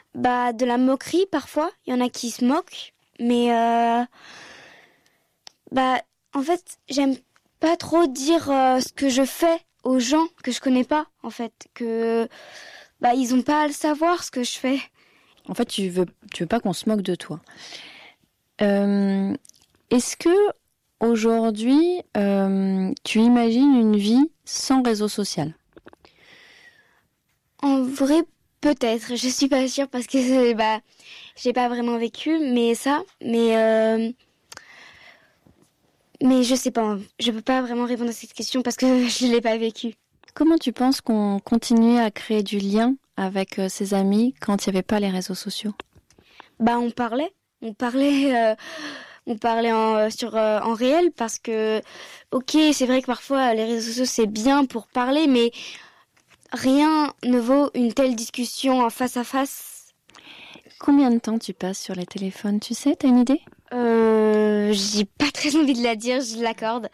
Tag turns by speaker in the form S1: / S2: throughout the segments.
S1: De la moquerie parfois. Il y en a qui se moquent. Mais en fait, j'aime pas trop dire ce que je fais aux gens que je connais pas, en fait. Que ils ont pas à le savoir ce que je fais.
S2: En fait, tu veux pas qu'on se moque de toi. Est-ce que aujourd'hui, tu imagines une vie sans réseau social ?
S1: En vrai, peut-être. Je suis pas sûre parce que j'ai pas vraiment vécu, mais je sais pas. Je peux pas vraiment répondre à cette question parce que je l'ai pas vécu.
S2: Comment tu penses qu'on continuait à créer du lien avec ses amis quand il n'y avait pas les réseaux sociaux ?
S1: On parlait en réel parce que, ok, c'est vrai que parfois les réseaux sociaux c'est bien pour parler, mais rien ne vaut une telle discussion en face à face.
S2: Combien de temps tu passes sur les téléphones, tu sais, t'as une idée ?
S1: J'ai pas très envie de la dire, je l'accorde.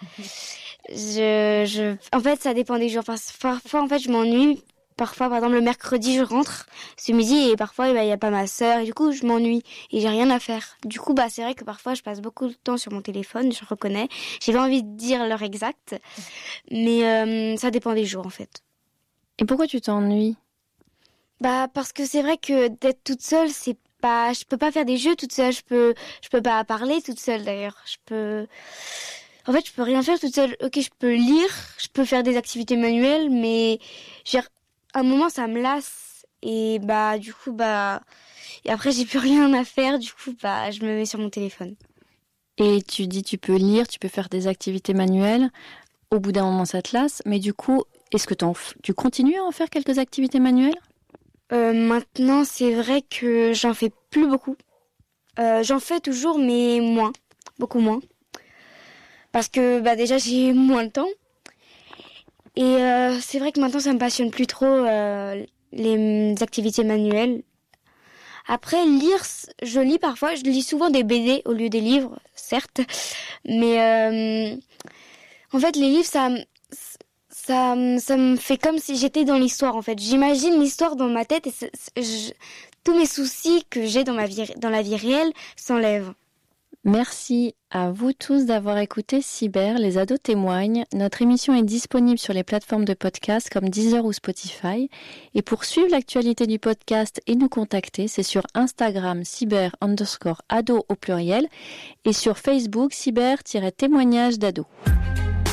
S1: En fait, ça dépend des jours. Parfois, en fait, je m'ennuie. Parfois, par exemple, le mercredi, je rentre ce midi et parfois, il y a pas ma sœur et du coup, je m'ennuie et j'ai rien à faire. Du coup, c'est vrai que parfois, je passe beaucoup de temps sur mon téléphone, je reconnais. J'ai pas envie de dire l'heure exacte, mais ça dépend des jours, en fait.
S2: Et pourquoi tu t'ennuies ?
S1: Parce que c'est vrai que d'être toute seule, je peux pas faire des jeux toute seule, je peux pas parler toute seule d'ailleurs. En fait, je peux rien faire toute seule. Ok, je peux lire, je peux faire des activités manuelles, mais à un moment ça me lasse et du coup et après j'ai plus rien à faire, du coup je me mets sur mon téléphone.
S2: Et tu dis tu peux lire, tu peux faire des activités manuelles. Au bout d'un moment ça te lasse, mais du coup, est-ce que tu continues à en faire quelques activités manuelles ?
S1: Maintenant, c'est vrai que j'en fais plus beaucoup. J'en fais toujours, mais moins, beaucoup moins. Parce que déjà j'ai moins de temps. Et c'est vrai que maintenant ça me passionne plus trop les activités manuelles. Après lire, je lis parfois, je lis souvent des BD au lieu des livres, certes. Mais en fait les livres ça me fait comme si j'étais dans l'histoire en fait. J'imagine l'histoire dans ma tête et tous mes soucis que j'ai dans la vie réelle s'enlèvent.
S2: Merci à vous tous d'avoir écouté Cyber, les ados témoignent. Notre émission est disponible sur les plateformes de podcast comme Deezer ou Spotify. Et pour suivre l'actualité du podcast et nous contacter, c'est sur Instagram cyber_ado au pluriel et sur Facebook cyber-témoignage d'ados.